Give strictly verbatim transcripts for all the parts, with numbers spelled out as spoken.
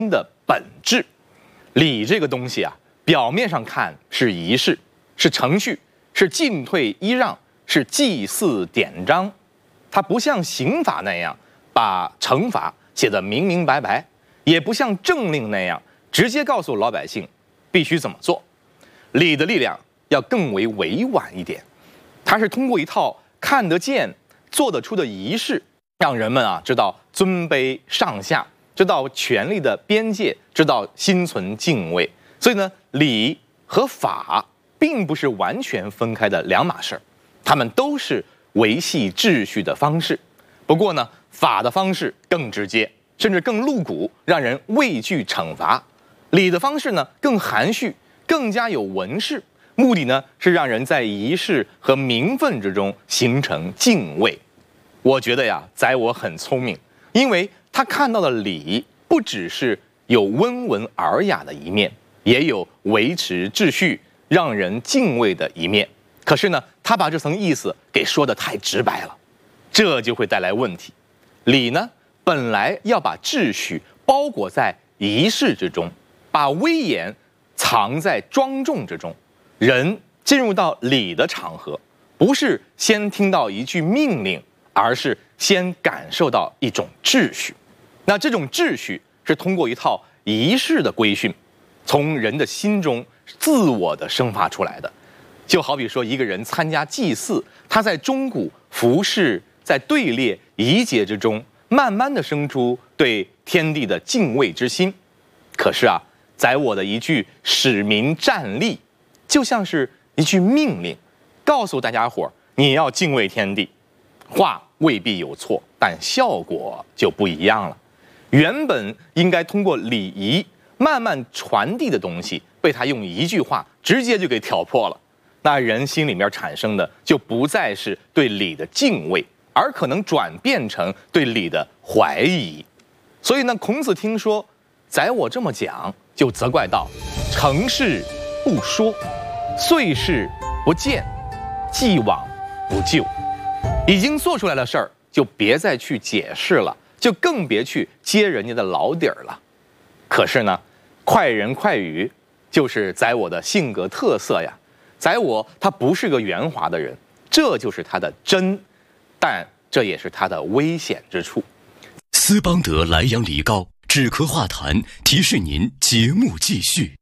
的本质。礼这个东西啊，表面上看是仪式，是程序，是进退揖让，是祭祀典章，它不像刑法那样把惩罚写得明明白白，也不像政令那样直接告诉老百姓必须怎么做。礼的力量要更为委婉一点，它是通过一套看得见、做得出的仪式，让人们啊知道尊卑上下，知道权力的边界，知道心存敬畏。所以呢，礼和法并不是完全分开的两码事儿，它们都是维系秩序的方式。不过呢，法的方式更直接，甚至更露骨，让人畏惧惩罚；礼的方式呢更含蓄，更加有文饰，目的呢是让人在仪式和名分之中形成敬畏。我觉得呀，宰我很聪明，因为他看到的礼不只是有温文尔雅的一面，也有维持秩序、让人敬畏的一面。可是呢，他把这层意思给说得太直白了，这就会带来问题。礼呢，本来要把秩序包裹在仪式之中，把威严藏在庄重之中。人进入到礼的场合，不是先听到一句命令，而是先感受到一种秩序。那这种秩序是通过一套仪式的规训，从人的心中自我的生发出来的。就好比说，一个人参加祭祀，他在钟鼓、服饰、在队列、仪节之中，慢慢的生出对天地的敬畏之心。可是啊，宰我的一句使民站立，就像是一句命令，告诉大家伙儿你要敬畏天地。话未必有错，但效果就不一样了。原本应该通过礼仪慢慢传递的东西，被他用一句话直接就给挑破了。那人心里面产生的就不再是对礼的敬畏，而可能转变成对礼的怀疑。所以呢，孔子听说宰我这么讲，就责怪道：成事不说，遂事不见，既往不咎。已经做出来的事儿，就别再去解释了，就更别去揭人家的老底儿了。可是呢，快人快语就是宰我的性格特色呀。宰我他不是个圆滑的人，这就是他的真，但这也是他的危险之处。 斯邦德莱阳梨膏止咳化痰，提示您节目继续。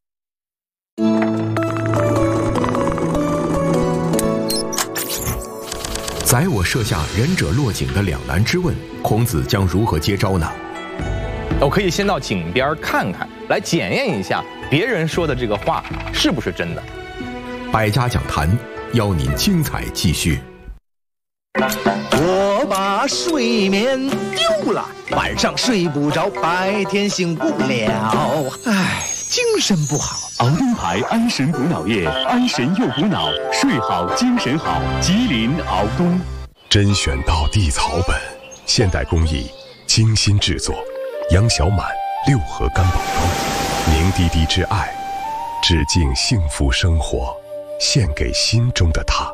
宰我设下仁者落井的两难之问，孔子将如何接招呢？ 我可以先到井边看看，来检验一下别人说的这个话是不是真的。 百家讲坛邀您精彩继续。 我把睡眠丢了，晚上睡不着，白天醒不了，唉，精神不好。 熬灯牌安神补脑液，安神又补脑，睡好精神好。吉林熬东， 甄选到地草本，现代工艺，精心制作。杨小满六合干宝汤，凝滴滴之爱，致敬幸福生活，献给心中的他。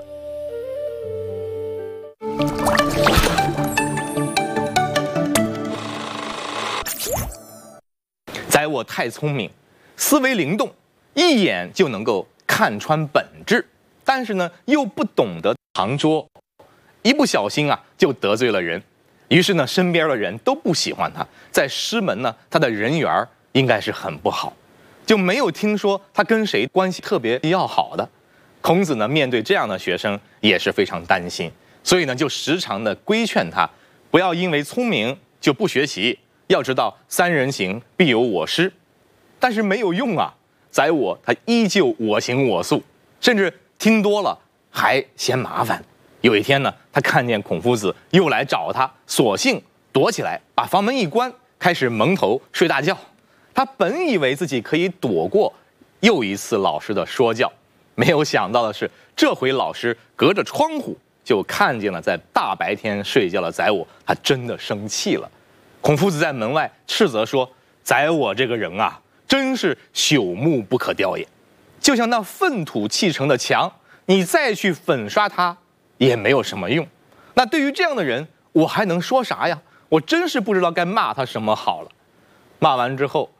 宰我太聪明，思维灵动，一眼就能够看穿本质，但是呢，又不懂得藏拙，一不小心啊，就得罪了人。于是呢，身边的人都不喜欢他，在师门呢，他的人缘应该是很不好，就没有听说他跟谁关系特别要好的。孔子呢，面对这样的学生也是非常担心，所以呢，就时常的规劝他，不要因为聪明就不学习，要知道三人行必有我师。但是没有用啊，宰我他依旧我行我素，甚至听多了还嫌麻烦。有一天呢，他看见孔夫子又来找他，索性躲起来，把房门一关，开始蒙头睡大觉。他本以为自己可以躲过又一次老师的说教，没有想到的是，这回老师隔着窗户就看见了在大白天睡觉的宰我，他真的生气了。孔夫子在门外斥责说：宰我这个人啊，真是朽木不可雕也，就像那粪土砌成的墙，你再去粉刷它也没有什么用。那对于这样的人，我还能说啥呀？我真是不知道该骂他什么好了。骂完之后，